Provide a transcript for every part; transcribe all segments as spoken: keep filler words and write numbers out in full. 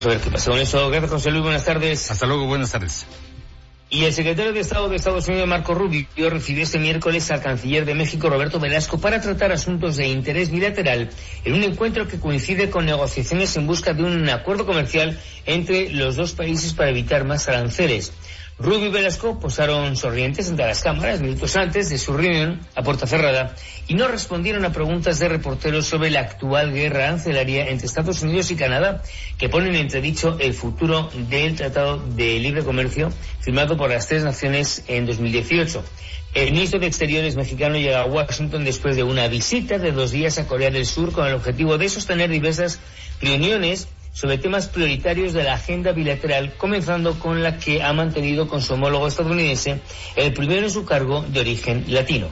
A ver qué pasa con eso. Gracias, José Luis. Buenas tardes. Hasta luego, buenas tardes. Y el secretario de Estado de Estados Unidos, Marco Rubio, recibió este miércoles al canciller de México, Roberto Velasco, para tratar asuntos de interés bilateral en un encuentro que coincide con negociaciones en busca de un acuerdo comercial entre los dos países para evitar más aranceles. Rubio y Velasco posaron sonrientes ante las cámaras minutos antes de su reunión a puerta cerrada y no respondieron a preguntas de reporteros sobre la actual guerra arancelaria entre Estados Unidos y Canadá, que ponen en entredicho el futuro del Tratado de Libre Comercio firmado por las tres naciones en dos mil dieciocho. El ministro de Exteriores mexicano llega a Washington después de una visita de dos días a Corea del Sur con el objetivo de sostener diversas reuniones sobre temas prioritarios de la agenda bilateral, comenzando con la que ha mantenido con su homólogo estadounidense, el primero en su cargo de origen latino.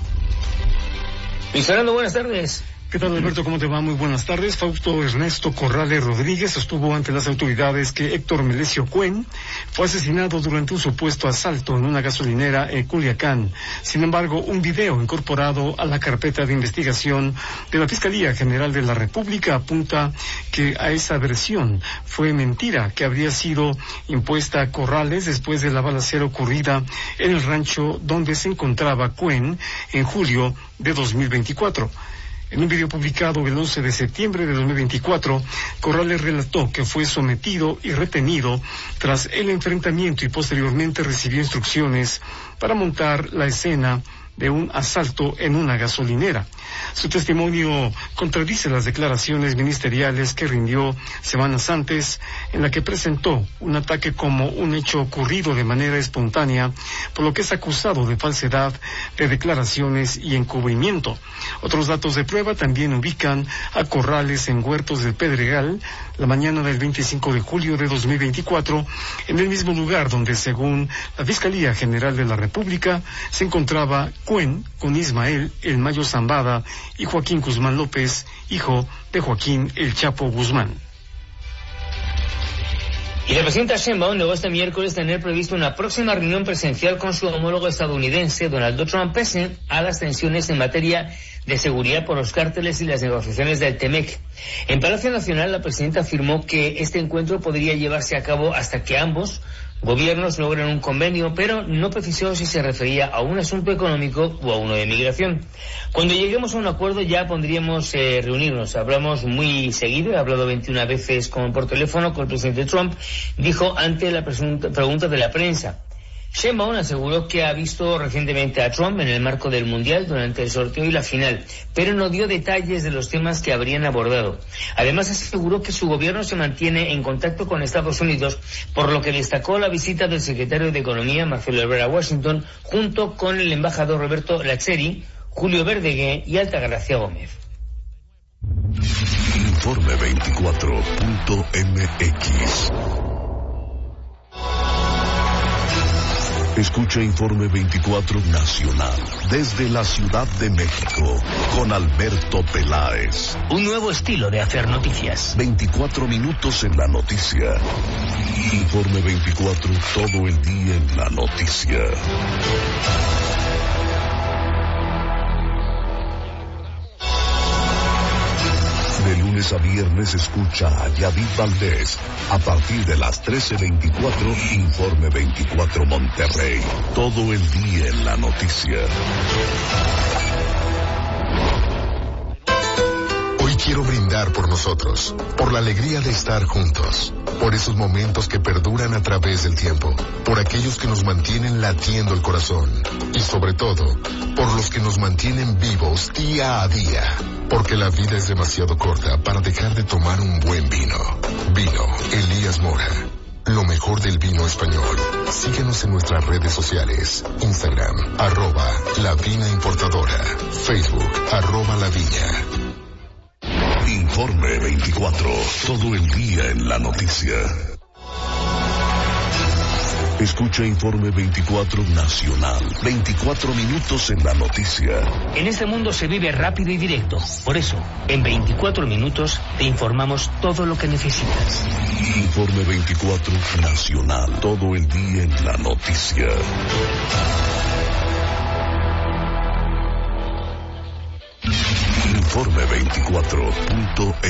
Luis Fernando, buenas tardes. ¿Qué tal, Alberto? ¿Cómo te va? Muy buenas tardes. Fausto Ernesto Corrales Rodríguez sostuvo ante las autoridades que Héctor Melesio Cuen fue asesinado durante un supuesto asalto en una gasolinera en Culiacán. Sin embargo, un video incorporado a la carpeta de investigación de la Fiscalía General de la República apunta que a esa versión fue mentira, que habría sido impuesta a Corrales después de la balacera ocurrida en el rancho donde se encontraba Cuen en julio de dos mil veinticuatro. En un video publicado el once de septiembre de dos mil veinticuatro, Corrales relató que fue sometido y retenido tras el enfrentamiento y posteriormente recibió instrucciones para montar la escena de un asalto en una gasolinera. Su testimonio contradice las declaraciones ministeriales que rindió semanas antes, en la que presentó un ataque como un hecho ocurrido de manera espontánea, por lo que es acusado de falsedad de declaraciones y encubrimiento. Otros datos de prueba también ubican a Corrales en Huertos del Pedregal la mañana del veinticinco de julio de dos mil veinticuatro, en el mismo lugar donde, según la Fiscalía General de la República, se encontraba Cuen con Ismael El Mayo Zambada y Joaquín Guzmán López, hijo de Joaquín El Chapo Guzmán. Y la presidenta Sheinbaum negó este miércoles tener previsto una próxima reunión presencial con su homólogo estadounidense, Donald Trump, pese a las tensiones en materia de seguridad por los cárteles y las negociaciones del Temec. En Palacio Nacional, la presidenta afirmó que este encuentro podría llevarse a cabo hasta que ambos gobiernos logran un convenio, pero no precisó si se refería a un asunto económico o a uno de migración. Cuando lleguemos a un acuerdo ya pondríamos eh, reunirnos. Hablamos muy seguido, he hablado veintiuna veces con, por teléfono con el presidente Trump, dijo ante la presunta, pregunta de la prensa. Sheinbaum aseguró que ha visto recientemente a Trump en el marco del Mundial durante el sorteo y la final, pero no dio detalles de los temas que habrían abordado. Además aseguró que su gobierno se mantiene en contacto con Estados Unidos, por lo que destacó la visita del secretario de Economía, Marcelo Ebrard, a Washington, junto con el embajador Roberto Lazzeri, Julio Verdeguer y Altagracia Gómez. Informe veinticuatro punto m x. Escucha Informe veinticuatro Nacional desde la Ciudad de México con Alberto Peláez. Un nuevo estilo de hacer noticias. veinticuatro minutos en la noticia. Informe veinticuatro, todo el día en la noticia. De lunes a viernes escucha a Yadid Valdés a partir de las trece veinticuatro, Informe veinticuatro Monterrey. Todo el día en la noticia. Hoy quiero brindar por nosotros, por la alegría de estar juntos, por esos momentos que perduran a través del tiempo, por aquellos que nos mantienen latiendo el corazón y sobre todo, por los que nos mantienen vivos día a día. Porque la vida es demasiado corta para dejar de tomar un buen vino. Vino Elías Mora. Lo mejor del vino español. Síguenos en nuestras redes sociales. Instagram, arroba La Vina Importadora. Facebook, arroba La Viña. Informe veinticuatro. Todo el día en la noticia. Escucha Informe veinticuatro Nacional. veinticuatro minutos en la noticia. En este mundo se vive rápido y directo. Por eso, en veinticuatro minutos te informamos todo lo que necesitas. Informe veinticuatro Nacional. Todo el día en la noticia. Informe veinticuatro punto